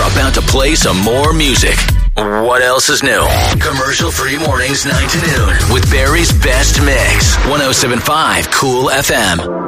about to play some more music. What else is new? Commercial-free mornings 9 to noon with Barry's Best Mix. 107.5 Cool FM.